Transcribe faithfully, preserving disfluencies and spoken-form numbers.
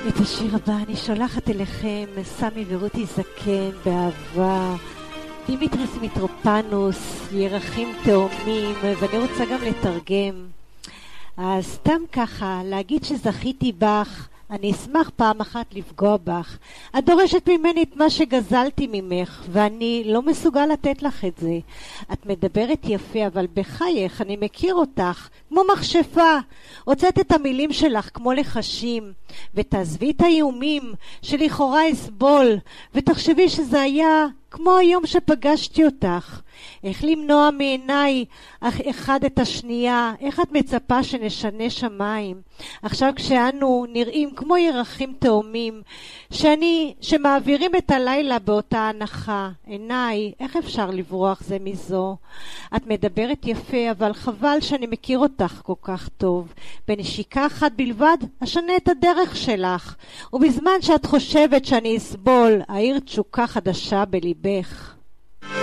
את השיר הבא אני שולחת אליכם, סמי ורותי זקן, באהבה, דימיטריס מיטרופנוס, ירחים תאומים, ואני רוצה גם לתרגם. אז סתם ככה, להגיד שזכיתי בך, אני אשמח פעם אחת לפגוע בך. את דורשת ממני את מה שגזלתי ממך, ואני לא מסוגל לתת לך את זה. את מדברת יפה, אבל בחייך אני מכיר אותך, כמו מכשפה. הוצאת את המילים שלך כמו לחשים, ותעזבי את האיומים שלכאורה אסבול, ותחשבי שזה היה כמו היום שפגשתי אותך. איך למנוע מעיניי אחד את השנייה? איך את מצפה שנשנה שמיים? עכשיו כשאנו נראים כמו ירחים תאומים, שאני, שמעבירים את הלילה באותה הנחה. עיניי, איך אפשר לברוח זה מזו? את מדברת יפה, אבל חבל שאני מכיר אותך כל כך טוב. בנשיקה אחת בלבד, אשנה את הדרך שלך. ובזמן שאת חושבת שאני אסבול, העיר תשוקה חדשה בליבך.